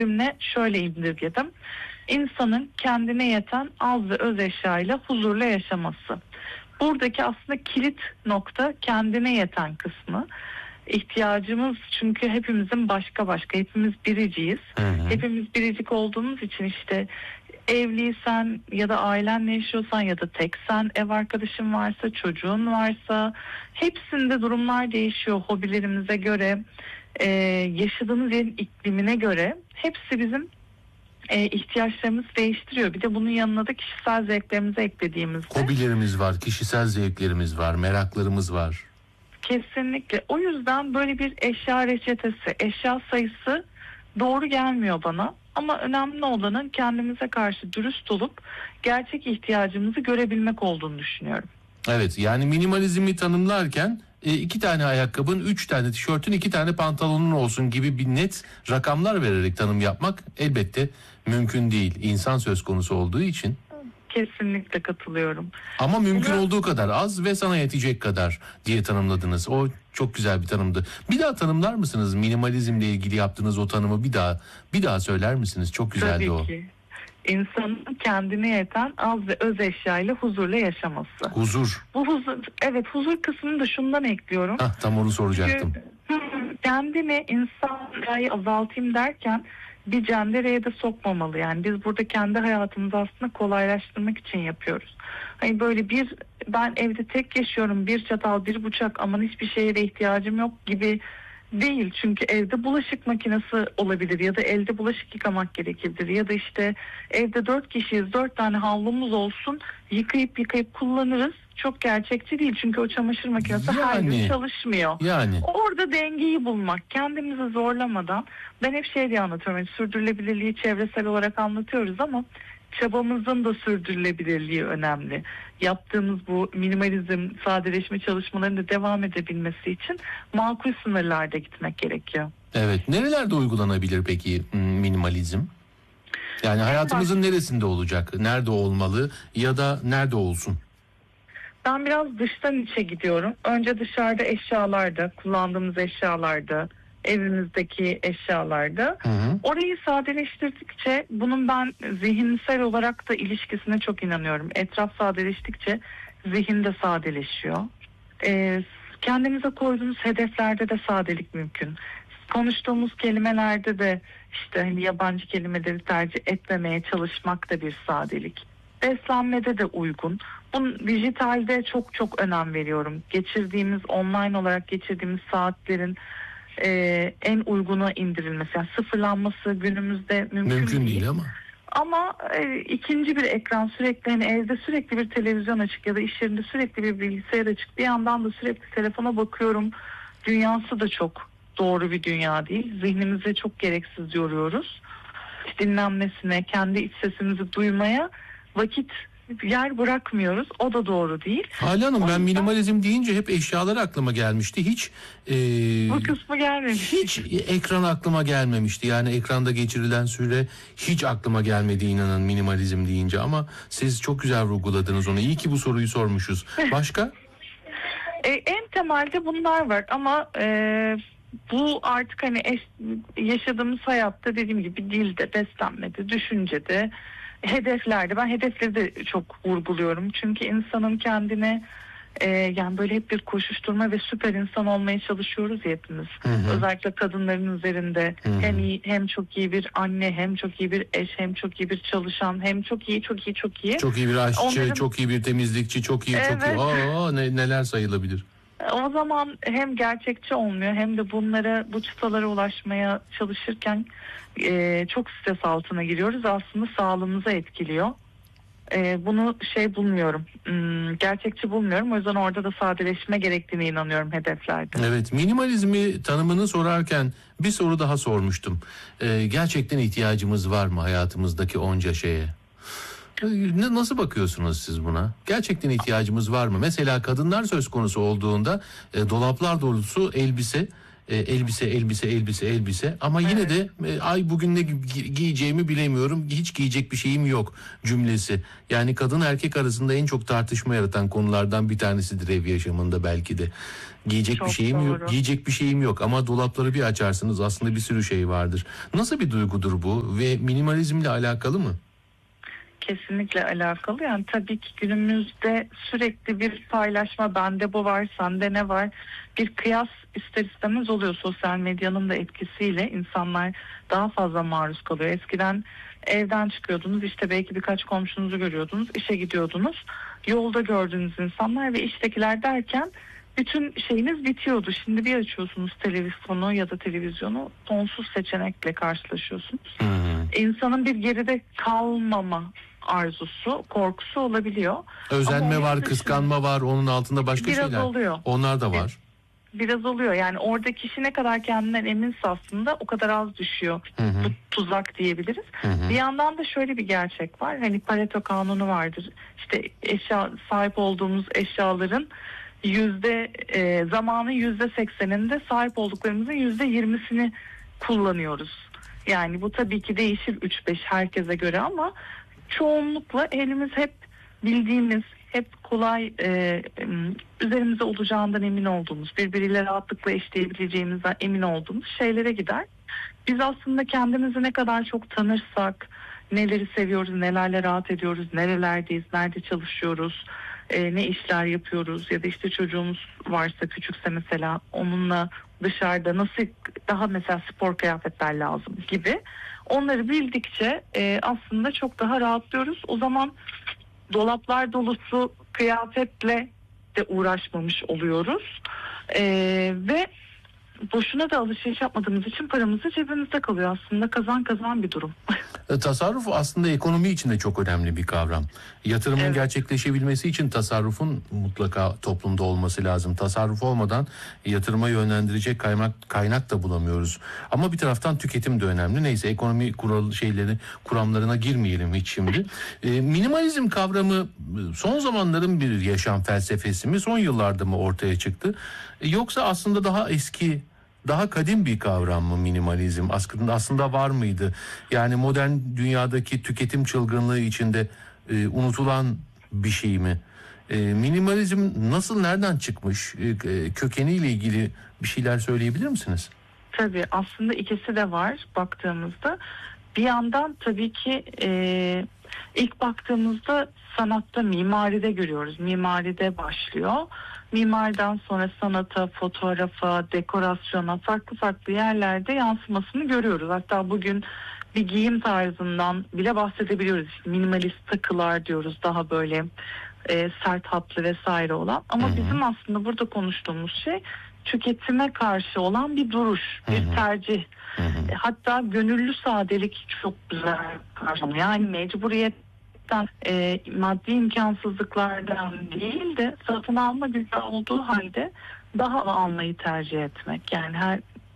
cümle şöyle indirgedim. İnsanın kendine yeten az ve öz eşyayla huzurla yaşaması. Buradaki aslında kilit nokta kendine yeten kısmı. İhtiyacımız, çünkü hepimizin başka başka, hepimiz biriciyiz. Hepimiz biricik olduğumuz için işte evliysen ya da ailenle yaşıyorsan ya da teksen, ev arkadaşın varsa, çocuğun varsa, hepsinde durumlar değişiyor hobilerimize göre, yaşadığımız yerin iklimine göre. Hepsi bizim ihtiyaçlarımızı değiştiriyor. Bir de bunun yanına da kişisel zevklerimizi eklediğimizde. Hobilerimiz var, kişisel zevklerimiz var, meraklarımız var. Kesinlikle. O yüzden böyle bir eşya reçetesi, eşya sayısı doğru gelmiyor bana. Ama önemli olanın kendimize karşı dürüst olup gerçek ihtiyacımızı görebilmek olduğunu düşünüyorum. Evet, yani minimalizmi tanımlarken 2 tane ayakkabın, 3 tane tişörtün, 2 tane pantolonun olsun gibi bir net rakamlar vererek tanım yapmak elbette mümkün değil. İnsan söz konusu olduğu için. Kesinlikle katılıyorum. Ama mümkün olduğu kadar az ve sana yetecek kadar diye tanımladınız. O çok güzel bir tanımdı. Bir daha tanımlar mısınız? Minimalizmle ilgili yaptığınız o tanımı bir daha söyler misiniz? Çok güzeldi. Tabii o. ki. İnsanın kendine yeten az ve öz eşyayla huzurla yaşaması. Huzur. Bu huzur, evet, huzur kısmını da şundan ekliyorum. Tam onu soracaktım. Çünkü kendini insanı azaltayım derken bir cendereye de sokmamalı. Yani biz burada kendi hayatımızı aslında kolaylaştırmak için yapıyoruz. Hani böyle ben evde tek yaşıyorum, bir çatal bir bıçak, aman hiçbir şeye de ihtiyacım yok gibi değil. Çünkü evde bulaşık makinesi olabilir ya da elde bulaşık yıkamak gerekebilir ya da işte evde 4 kişiyiz, 4 tane havlumuz olsun, yıkayıp kullanırız. Çok gerçekçi değil çünkü o çamaşır makinesi her gün çalışmıyor. Yani. Orada dengeyi bulmak, kendimizi zorlamadan. Ben hep şey diye anlatıyorum, yani sürdürülebilirliği çevresel olarak anlatıyoruz ama çabamızın da sürdürülebilirliği önemli. Yaptığımız bu minimalizm, sadeleşme çalışmalarının da devam edebilmesi için makul sınırlarda gitmek gerekiyor. Evet. Nerelerde uygulanabilir peki minimalizm? Yani hayatımızın neresinde olacak? Nerede olmalı ya da nerede olsun? Ben biraz dıştan içe gidiyorum. Önce dışarıda eşyalarda, kullandığımız eşyalarda, evimizdeki eşyalarda. Orayı sadeleştirdikçe bunun ben zihinsel olarak da ilişkisine çok inanıyorum. Etraf sadeleştikçe zihin de sadeleşiyor. Kendimize koyduğumuz hedeflerde de sadelik mümkün. Konuştuğumuz kelimelerde de işte hani yabancı kelimeleri tercih etmemeye çalışmak da bir sadelik. Beslenmede de uygun. Bunun dijitalde çok çok önem veriyorum. Online olarak geçirdiğimiz saatlerin en uyguna indirilmesi, yani sıfırlanması günümüzde mümkün değil ama. Ama ikinci bir ekran, sürekli hani evde sürekli bir televizyon açık ya da iş yerinde sürekli bir bilgisayar açık, bir yandan da sürekli telefona bakıyorum dünyası da çok doğru bir dünya değil. Zihnimizi çok gereksiz yoruyoruz. Dinlenmesine, kendi iç sesimizi duymaya vakit, yer bırakmıyoruz. O da doğru değil. Hale Hanım, ben minimalizm deyince hep eşyalar aklıma gelmişti. Hiç bu kısmı gelmemişti. Hiç ekran aklıma gelmemişti. Yani ekranda geçirilen süre hiç aklıma gelmedi, inanın, minimalizm deyince. Ama siz çok güzel vurguladınız onu. İyi ki bu soruyu sormuşuz. Başka? En temelde bunlar var ama bu artık hani yaşadığımız hayatta dediğim gibi dilde, beslenmede, düşüncede, hedeflerde. Ben hedefleri de çok vurguluyorum. Çünkü insanın kendine yani böyle hep bir koşuşturma ve süper insan olmaya çalışıyoruz ya hepimiz. Özellikle kadınların üzerinde hem çok iyi bir anne, hem çok iyi bir eş, hem çok iyi bir çalışan, hem çok iyi. Çok iyi bir aşçı, çok iyi bir temizlikçi, çok iyi. Neler sayılabilir. O zaman hem gerçekçi olmuyor hem de bu çıtalara ulaşmaya çalışırken çok stres altına giriyoruz. Aslında sağlığımıza etkiliyor. Bunu bulmuyorum. Gerçekçi bulmuyorum. O yüzden orada da sadeleşme gerektiğine inanıyorum hedeflerde. Evet, minimalizmi tanımını sorarken bir soru daha sormuştum. Gerçekten ihtiyacımız var mı hayatımızdaki onca şeye? Nasıl bakıyorsunuz siz buna? Gerçekten ihtiyacımız var mı? Mesela kadınlar söz konusu olduğunda dolaplar dolusu elbise, elbise ama yine de ay bugün ne giyeceğimi bilemiyorum, hiç giyecek bir şeyim yok cümlesi. Yani kadın erkek arasında en çok tartışma yaratan konulardan bir tanesidir ev yaşamında belki de. Giyecek Çok bir şeyim yok, doğru. giyecek bir şeyim yok ama dolapları bir açarsınız aslında bir sürü şey vardır. Nasıl bir duygudur bu ve minimalizmle alakalı mı? Kesinlikle alakalı. Yani tabii ki günümüzde sürekli bir paylaşma, bende bu var, sende ne var, bir kıyas ister istemez oluyor. Sosyal medyanın da etkisiyle insanlar daha fazla maruz kalıyor. Eskiden evden çıkıyordunuz, işte belki birkaç komşunuzu görüyordunuz, işe gidiyordunuz, yolda gördüğünüz insanlar ve iştekiler derken bütün şeyiniz bitiyordu. Şimdi bir açıyorsunuz televizyonu ya da televizyonu, sonsuz seçenekle karşılaşıyorsunuz. İnsanın bir geride kalmama arzusu, korkusu olabiliyor. Özenme var, kıskanma var, onun altında başka biraz şeyler. Oluyor. Onlar da var. Biraz oluyor. Yani orada kişi ne kadar kendinden eminse aslında o kadar az düşüyor. Bu tuzak diyebiliriz. Bir yandan da şöyle bir gerçek var. Hani Pareto kanunu vardır. İşte sahip olduğumuz eşyaların zamanın %80'inde sahip olduklarımızın %20'sini kullanıyoruz. Yani bu tabii ki değişir 3-5 herkese göre ama çoğunlukla elimiz hep bildiğimiz, hep kolay üzerimize olacağından emin olduğumuz, birbiriyle rahatlıkla eşleyebileceğimizden emin olduğumuz şeylere gider. Biz aslında kendimizi ne kadar çok tanırsak, neleri seviyoruz, nelerle rahat ediyoruz, nerelerdeyiz, nerede çalışıyoruz, ne işler yapıyoruz ya da işte çocuğumuz varsa, küçükse mesela onunla dışarıda nasıl daha mesela spor kıyafetler lazım gibi. Onları bildikçe aslında çok daha rahatlıyoruz. O zaman dolaplar dolusu kıyafetle de uğraşmamış oluyoruz. Ve boşuna da alışveriş yapmadığımız için paramız da cebimizde kalıyor. Aslında kazan kazan bir durum. Tasarruf aslında ekonomi için de çok önemli bir kavram. Yatırımın gerçekleşebilmesi için tasarrufun mutlaka toplumda olması lazım. Tasarruf olmadan yatırıma yönlendirecek kaynak da bulamıyoruz. Ama bir taraftan tüketim de önemli. Neyse ekonomi kuramlarına girmeyelim hiç şimdi. Minimalizm kavramı son zamanların bir yaşam felsefesi mi? Son yıllarda mı ortaya çıktı? Yoksa aslında daha eski, daha kadim bir kavram mı minimalizm? Aslında var mıydı? Yani modern dünyadaki tüketim çılgınlığı içinde unutulan bir şey mi? Minimalizm nereden çıkmış? Kökeniyle ilgili bir şeyler söyleyebilir misiniz? Tabii aslında ikisi de var baktığımızda. Bir yandan tabii ki ilk baktığımızda sanatta, mimaride görüyoruz. Mimaride başlıyor. Mimariden sonra sanata, fotoğrafa, dekorasyona, farklı farklı yerlerde yansımasını görüyoruz. Hatta bugün bir giyim tarzından bile bahsedebiliyoruz. İşte minimalist takılar diyoruz, daha böyle sert hatlı vesaire olan. Ama bizim aslında burada konuştuğumuz şey tüketime karşı olan bir duruş, bir tercih. Hatta gönüllü sadelik çok güzel karşılıyor. Yani mecburiyetten, maddi imkansızlıklardan değil de satın alma güzel olduğu halde daha almayı tercih etmek. Yani her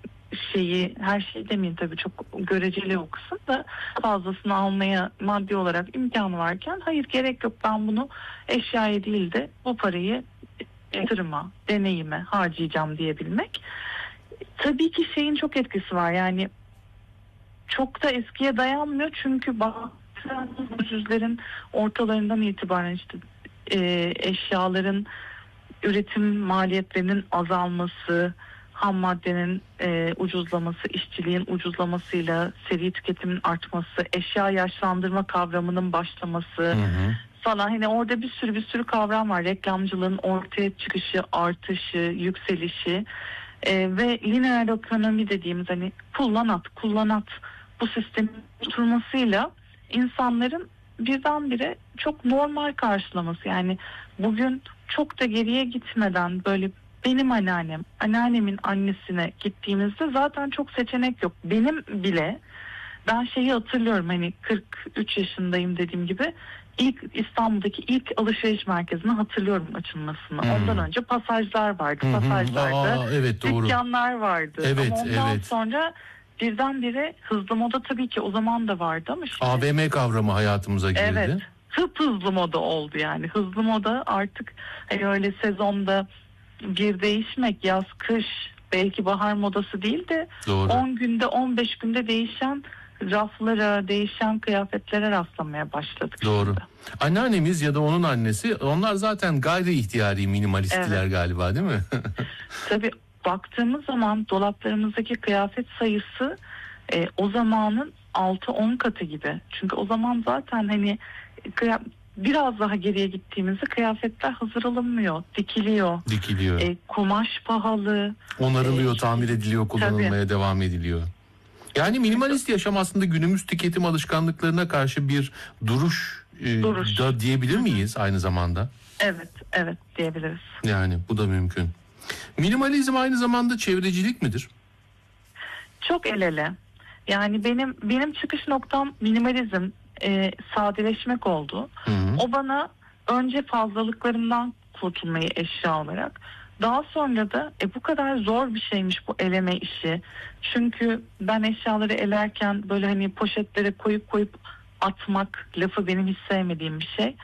şey demeyeyim tabii, çok göreceli o kısım da, fazlasını almaya maddi olarak imkanı varken hayır gerek yok, ben bunu eşyaya değil de bu parayı yatırıma, deneyime harcayacağım diyebilmek. Tabii ki şeyin çok etkisi var, yani çok da eskiye dayanmıyor çünkü yüzlerin ortalarından itibaren işte eşyaların üretim maliyetlerinin azalması, ham maddenin ucuzlaması, işçiliğin ucuzlamasıyla seri tüketimin artması, eşya yaşlandırma kavramının başlaması falan, hani orada bir sürü kavram var. Reklamcılığın ortaya çıkışı, artışı, yükselişi ve lineer ekonomi dediğimiz, hani kullan at bu sistemin oturmasıyla insanların birdenbire çok normal karşılaması. Yani bugün çok da geriye gitmeden böyle benim anneannemin annesine gittiğimizde zaten çok seçenek yok. Benim bile, ben şeyi hatırlıyorum, hani 43 yaşındayım dediğim gibi, İstanbul'daki ilk alışveriş merkezini hatırlıyorum açılmasını. Ondan önce pasajlar vardı. Pasajlarda dükkanlar vardı. Ama ondan sonra birdenbire hızlı moda tabii ki o zaman da vardı ama şimdi... AVM kavramı hayatımıza girdi. Evet. Hızlı moda oldu yani. Hızlı moda artık hani öyle sezonda bir değişmek, yaz kış belki bahar modası değil de Doğru. 10 günde 15 günde değişen raflara, değişen kıyafetlere rastlamaya başladık. Doğru. Şimdi. Anneannemiz ya da onun annesi, onlar zaten gayri ihtiyari minimalisttiler galiba, değil mi? Tabii baktığımız zaman dolaplarımızdaki kıyafet sayısı o zamanın 6-10 katı gibi. Çünkü o zaman zaten hani biraz daha geriye gittiğimizde kıyafetler hazır alınmıyor, dikiliyor. Kumaş pahalı. Onarılıyor, tamir ediliyor, kullanılmaya devam ediliyor. Yani minimalist yaşam aslında günümüz tüketim alışkanlıklarına karşı bir duruş da diyebilir miyiz aynı zamanda? Evet diyebiliriz. Yani bu da mümkün. Minimalizm aynı zamanda çevrecilik midir? Çok el ele. Yani benim çıkış noktam minimalizm, sadeleşmek oldu. O bana önce fazlalıklarımdan kurtulmayı eşya olarak, daha sonra da bu kadar zor bir şeymiş bu eleme işi. Çünkü ben eşyaları elerken böyle hani poşetlere koyup atmak lafı benim hiç sevmediğim bir şey.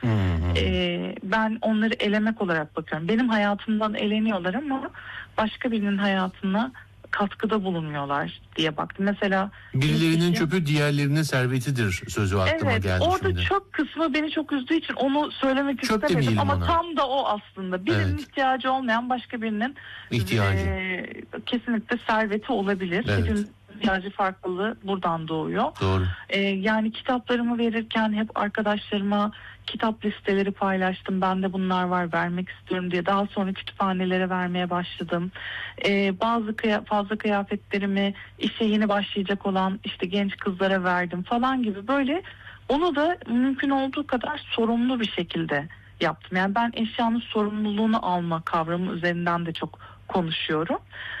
Ben onları elemek olarak bakıyorum. Benim hayatımdan eleniyorlar ama başka birinin hayatına katkıda bulunuyorlar diye baktım. Mesela birilerinin çöpü diğerlerinin servetidir sözü aklıma geldi orada şimdi. çöp kısmı beni çok üzdüğü için onu söylemek istemedim ama ona. Tam da o aslında. Birinin ihtiyacı olmayan başka birinin ihtiyacı. Kesinlikle serveti olabilir. Hepimizin ihtiyacı farklılığı buradan doğuyor. Doğru. Yani kitaplarımı verirken hep arkadaşlarıma kitap listeleri paylaştım. Bende bunlar var, vermek istiyorum diye. Daha sonra kütüphanelere vermeye başladım. Bazı fazla kıyafetlerimi işe yeni başlayacak olan işte genç kızlara verdim falan gibi, böyle onu da mümkün olduğu kadar sorumlu bir şekilde yaptım. Yani ben eşyanın sorumluluğunu alma kavramı üzerinden de çok konuşuyorum.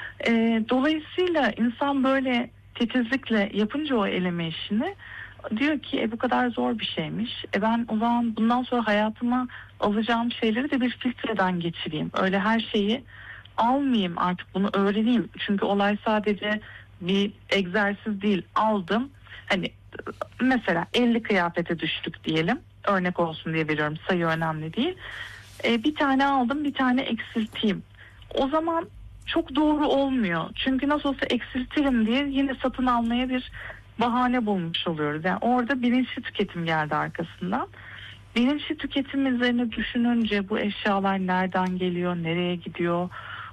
Dolayısıyla insan böyle titizlikle yapınca o eleme işini diyor ki bu kadar zor bir şeymiş. Ben o zaman bundan sonra hayatıma alacağım şeyleri de bir filtreden geçireyim. Öyle her şeyi almayayım, artık bunu öğreneyim. Çünkü olay sadece bir egzersiz değil. Aldım. Hani mesela 50 kıyafete düştük diyelim. Örnek olsun diye veriyorum. Sayı önemli değil. Bir tane aldım, bir tane eksilteyim. O zaman çok doğru olmuyor. Çünkü nasıl olsa eksiltirim diye yine satın almaya bir bahane bulmuş oluyoruz. Yani orada bilinçli tüketim geldi arkasından. Bilinçli tüketim üzerine düşününce bu eşyalar nereden geliyor, nereye gidiyor?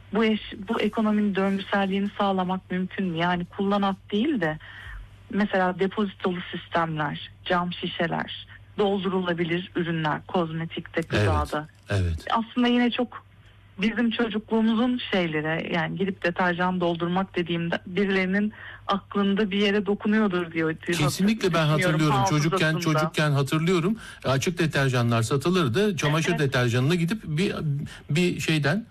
Bu ekonominin döngüselliğini sağlamak mümkün mü? Yani kullanat değil de mesela depozitolu sistemler, cam şişeler, doldurulabilir ürünler, kozmetikte, gıdada. Evet. Aslında yine çok bizim çocukluğumuzun şeyleri, yani gidip deterjan doldurmak dediğimde birilerinin aklında bir yere dokunuyordur diyor. Kesinlikle ben hatırlıyorum. Çocukken hatırlıyorum. Açık deterjanlar satılırdı. Çamaşır deterjanına gidip bir şeyden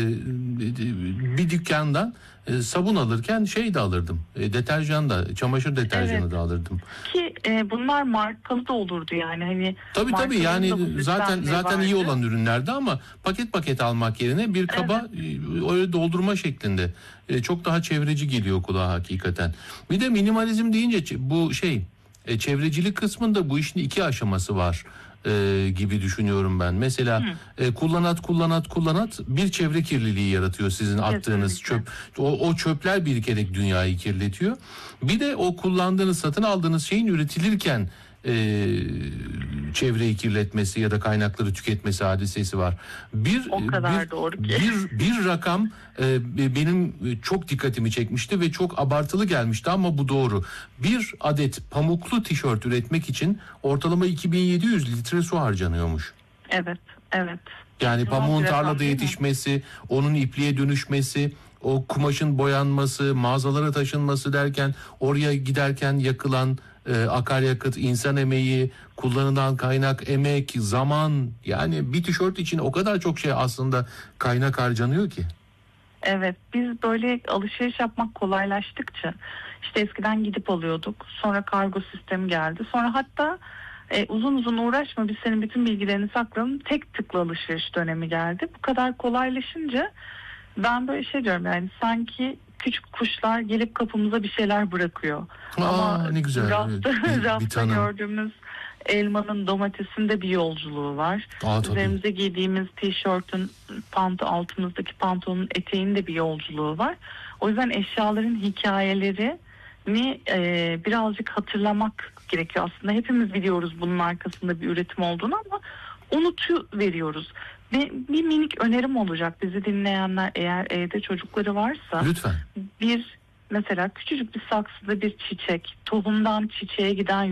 bir dükkandan sabun alırken şey de alırdım. Deterjan da, çamaşır deterjanı da alırdım. Ki bunlar markalı da olurdu yani, hani. Tabii yani zaten iyi olan ürünlerdi ama paket almak yerine bir kaba öyle doldurma şeklinde çok daha çevreci geliyor kulağa hakikaten. Bir de minimalizm deyince bu çevrecilik kısmında bu işin iki aşaması var gibi düşünüyorum ben. Mesela kullanat bir çevre kirliliği yaratıyor sizin attığınız çöp. O çöpler birikerek dünyayı kirletiyor. Bir de o kullandığınız, satın aldığınız şeyin üretilirken çevreyi kirletmesi ya da kaynakları tüketmesi hadisesi var. Bir rakam benim çok dikkatimi çekmişti ve çok abartılı gelmişti ama bu doğru. Bir adet pamuklu tişört üretmek için ortalama 2700 litre su harcanıyormuş. Evet. Yani pamuğun tarlada yetişmesi, onun ipliğe dönüşmesi, o kumaşın boyanması, mağazalara taşınması derken oraya giderken yakılan akaryakıt, insan emeği, kullanılan kaynak, emek, zaman, yani bir tişört için o kadar çok şey aslında kaynak harcanıyor ki. Evet, biz böyle alışveriş yapmak kolaylaştıkça, işte eskiden gidip alıyorduk, sonra kargo sistemi geldi, sonra hatta uzun uğraşma biz senin bütün bilgilerini saklayalım, tek tıkla alışveriş dönemi geldi. Bu kadar kolaylaşınca ben böyle diyorum, yani sanki küçük kuşlar gelip kapımıza bir şeyler bırakıyor. Ama ne güzel. Rafta gördüğümüz elmanın, domatesin de bir yolculuğu var. Üzerimize giydiğimiz tişörtün altımızdaki pantolonun eteğinin de bir yolculuğu var. O yüzden eşyaların hikayelerini birazcık hatırlamak gerekiyor. Aslında hepimiz biliyoruz bunun arkasında bir üretim olduğunu ama unutuveriyoruz. Bir minik önerim olacak, bizi dinleyenler eğer evde çocukları varsa. Lütfen. Mesela küçücük bir saksıda bir çiçek, tohumdan çiçeğe giden